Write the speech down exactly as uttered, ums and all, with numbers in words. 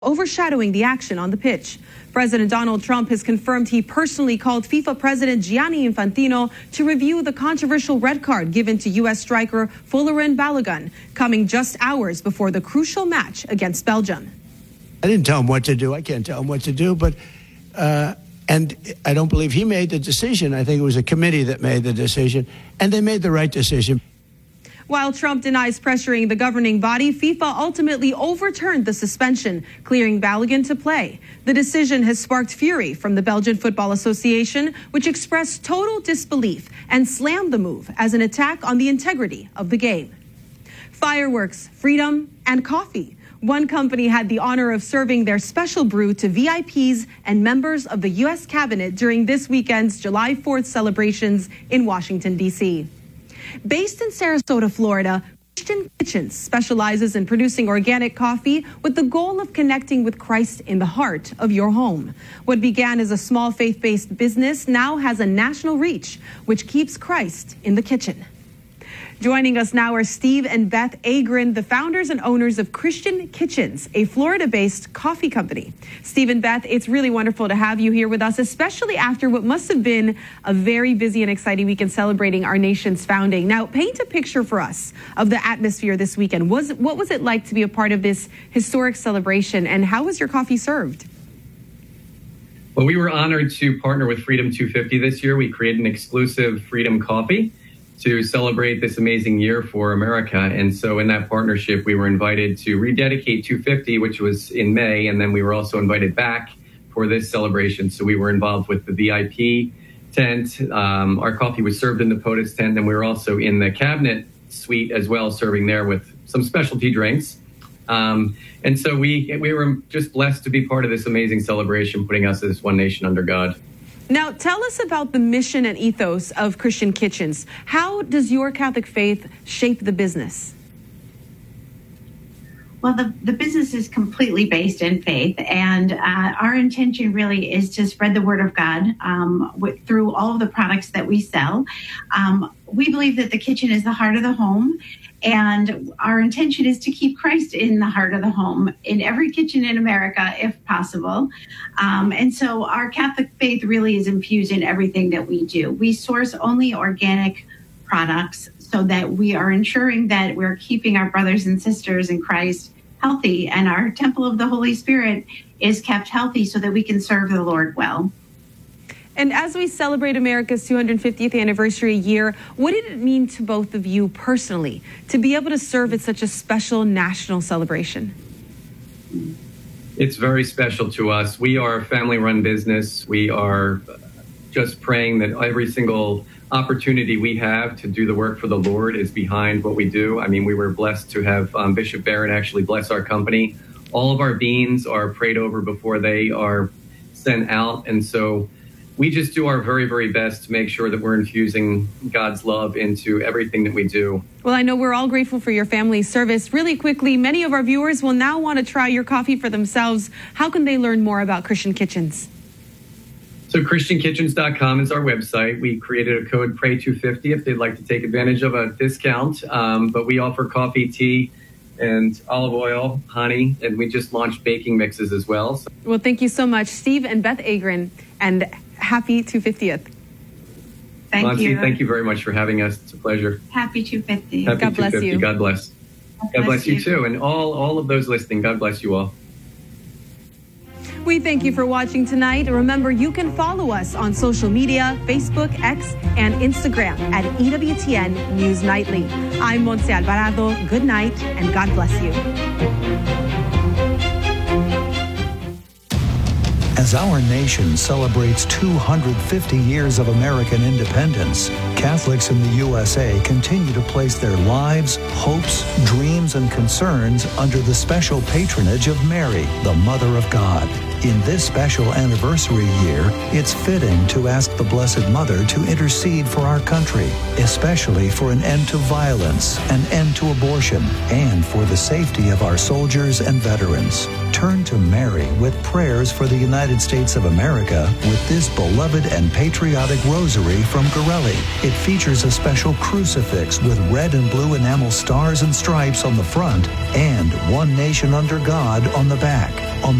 overshadowing the action on the pitch. President Donald Trump has confirmed he personally called FIFA President Gianni Infantino to review the controversial red card given to U S striker Folarin Balogun, coming just hours before the crucial match against Belgium. I didn't tell him what to do. I can't tell him what to do, but uh, and I don't believe he made the decision. I think it was a committee that made the decision, and they made the right decision. While Trump denies pressuring the governing body, FIFA ultimately overturned the suspension, clearing Balogun to play. The decision has sparked fury from the Belgian Football Association, which expressed total disbelief and slammed the move as an attack on the integrity of the game. Fireworks, freedom, and coffee. One company had the honor of serving their special brew to V I Ps and members of the U S cabinet during this weekend's July fourth celebrations in Washington, D C Based in Sarasota, Florida, Christian Kitchens specializes in producing organic coffee with the goal of connecting with Christ in the heart of your home. What began as a small faith-based business now has a national reach, which keeps Christ in the kitchen. Joining us now are Steve and Beth Agrin, the founders and owners of Christian Kitchens, a Florida-based coffee company. Steve and Beth, it's really wonderful to have you here with us, especially after what must have been a very busy and exciting weekend celebrating our nation's founding. Now, paint a picture for us of the atmosphere this weekend. Was, what was it like to be a part of this historic celebration, and how was your coffee served? Well, we were honored to partner with Freedom two fifty this year. We created an exclusive Freedom Coffee to celebrate this amazing year for America. And so in that partnership, we were invited to rededicate two fifty, which was in May. And then we were also invited back for this celebration. So we were involved with the V I P tent. Um, our coffee was served in the POTUS tent. And we were also in the cabinet suite as well, serving there with some specialty drinks. Um, and so we, we were just blessed to be part of this amazing celebration, putting us as one nation under God. Now, tell us about the mission and ethos of Christian Kitchens. How does your Catholic faith shape the business? Well, the, the business is completely based in faith, and uh, our intention really is to spread the word of God um, with, through all of the products that we sell. Um, we believe that the kitchen is the heart of the home, and our intention is to keep Christ in the heart of the home in every kitchen in America, if possible. Um, and so our Catholic faith really is infused in everything that we do. We source only organic products so that we are ensuring that we're keeping our brothers and sisters in Christ healthy, and our temple of the Holy Spirit is kept healthy so that we can serve the Lord well. And as we celebrate America's two hundred fiftieth anniversary year, what did it mean to both of you personally to be able to serve at such a special national celebration? It's very special to us. We are a family-run business. We are just praying that every single opportunity we have to do the work for the Lord is behind what we do. I mean, we were blessed to have um, Bishop Barron actually bless our company. All of our beans are prayed over before they are sent out. And so we just do our very, very best to make sure that we're infusing God's love into everything that we do. Well, I know we're all grateful for your family's service. Really quickly, many of our viewers will now want to try your coffee for themselves. How can they learn more about Christian Kitchens? So Christian Kitchens dot com is our website. We created a code Pray two fifty if they'd like to take advantage of a discount. Um, but we offer coffee, tea, and olive oil, honey, and we just launched baking mixes as well. So well, thank you so much, Steve and Beth Agrin, and happy two hundred fiftieth. Thank Monty, you. Thank you very much for having us. It's a pleasure. Happy two hundred fifty. Happy God bless two hundred fifty. you. God bless. God God bless bless you, you too. And all, all of those listening, God bless you all. We thank you for watching tonight. Remember, you can follow us on social media, Facebook, X, and Instagram at E W T N News Nightly. I'm Montse Alvarado. Good night, and God bless you. As our nation celebrates two hundred fifty years of American independence, Catholics in the U S A continue to place their lives, hopes, dreams, and concerns under the special patronage of Mary, the Mother of God. In this special anniversary year, it's fitting to ask the Blessed Mother to intercede for our country, especially for an end to violence, an end to abortion, and for the safety of our soldiers and veterans. Turn to Mary with prayers for the United States of America with this beloved and patriotic rosary from Gorelli. It features a special crucifix with red and blue enamel stars and stripes on the front and One Nation Under God on the back. On